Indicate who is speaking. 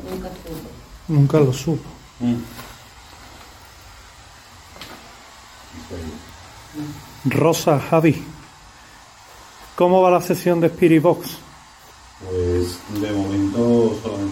Speaker 1: Nunca supo.
Speaker 2: Nunca lo supo. Rosa, Javi, ¿cómo va la sesión de Spirit Box?
Speaker 3: Pues de momento solamente